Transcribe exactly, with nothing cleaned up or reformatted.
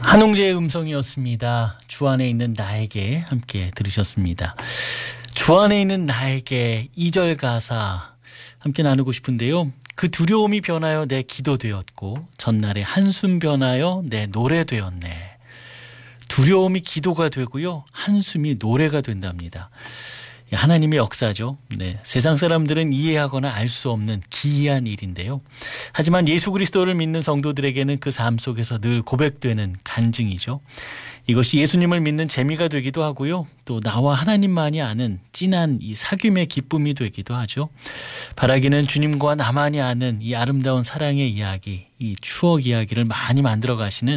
한웅재의 음성이었습니다. 주 안에 있는 나에게 함께 들으셨습니다. 주 안에 있는 나에게 이 절 가사 함께 나누고 싶은데요. 그 두려움이 변하여 내 기도 되었고 전날의 한숨 변하여 내 노래 되었네. 두려움이 기도가 되고요. 한숨이 노래가 된답니다. 하나님의 역사죠. 네, 세상 사람들은 이해하거나 알 수 없는 기이한 일인데요. 하지만 예수 그리스도를 믿는 성도들에게는 그 삶 속에서 늘 고백되는 간증이죠. 이것이 예수님을 믿는 재미가 되기도 하고요. 또 나와 하나님만이 아는 진한 이 사귐의 기쁨이 되기도 하죠. 바라기는 주님과 나만이 아는 이 아름다운 사랑의 이야기, 이 추억 이야기를 많이 만들어 가시는